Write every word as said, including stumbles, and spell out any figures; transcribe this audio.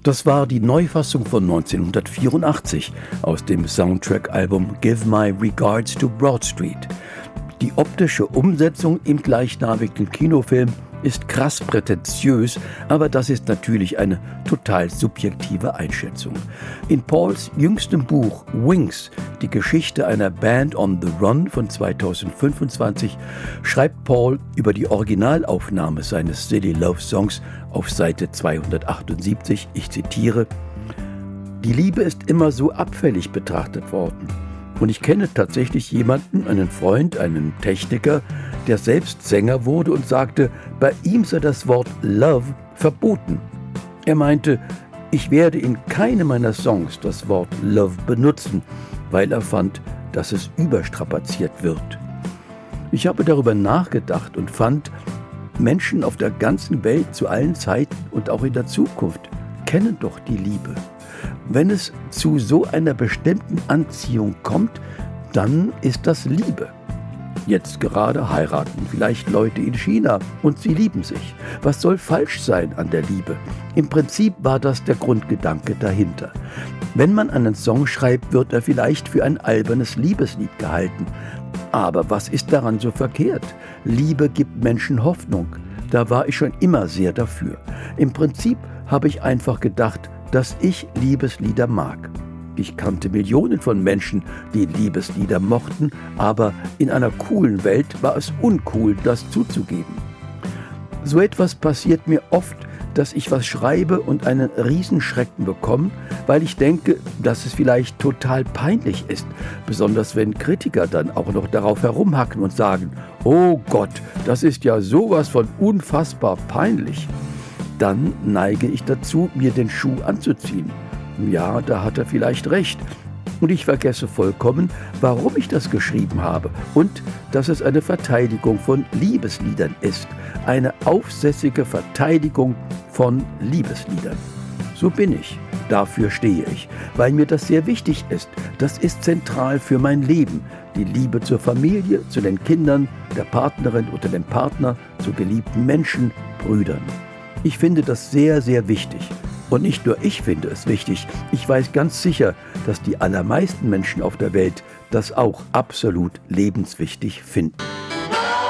Das war die Neufassung von neunzehnhundertvierundachtzig aus dem Soundtrack-Album Give My Regards to Broad Street. Die optische Umsetzung im gleichnamigen Kinofilm ist krass prätentiös, aber das ist natürlich eine total subjektive Einschätzung. In Pauls jüngstem Buch Wings, die Geschichte einer Band on the Run von zweitausendfünfundzwanzig, schreibt Paul über die Originalaufnahme seines Silly Love Songs auf Seite zweihundertachtundsiebzig, ich zitiere: Die Liebe ist immer so abfällig betrachtet worden. Und ich kenne tatsächlich jemanden, einen Freund, einen Techniker, der selbst Sänger wurde und sagte, bei ihm sei das Wort Love verboten. Er meinte, ich werde in keinem meiner Songs das Wort Love benutzen, weil er fand, dass es überstrapaziert wird. Ich habe darüber nachgedacht und fand, Menschen auf der ganzen Welt zu allen Zeiten und auch in der Zukunft kennen doch die Liebe. Wenn es zu so einer bestimmten Anziehung kommt, dann ist das Liebe. Jetzt gerade heiraten vielleicht Leute in China und sie lieben sich. Was soll falsch sein an der Liebe? Im Prinzip war das der Grundgedanke dahinter. Wenn man einen Song schreibt, wird er vielleicht für ein albernes Liebeslied gehalten. Aber was ist daran so verkehrt? Liebe gibt Menschen Hoffnung. Da war ich schon immer sehr dafür. Im Prinzip habe ich einfach gedacht, dass ich Liebeslieder mag. Ich kannte Millionen von Menschen, die Liebeslieder mochten, aber in einer coolen Welt war es uncool, das zuzugeben. So etwas passiert mir oft, dass ich was schreibe und einen Riesenschrecken bekomme, weil ich denke, dass es vielleicht total peinlich ist, besonders wenn Kritiker dann auch noch darauf herumhacken und sagen, oh Gott, das ist ja sowas von unfassbar peinlich. Dann neige ich dazu, mir den Schuh anzuziehen. Ja, da hat er vielleicht recht. Und ich vergesse vollkommen, warum ich das geschrieben habe und dass es eine Verteidigung von Liebesliedern ist. Eine aufsässige Verteidigung von Liebesliedern. So bin ich. Dafür stehe ich, weil mir das sehr wichtig ist. Das ist zentral für mein Leben. Die Liebe zur Familie, zu den Kindern, der Partnerin oder dem Partner, zu geliebten Menschen, Brüdern. Ich finde das sehr, sehr wichtig. Und nicht nur ich finde es wichtig, ich weiß ganz sicher, dass die allermeisten Menschen auf der Welt das auch absolut lebenswichtig finden.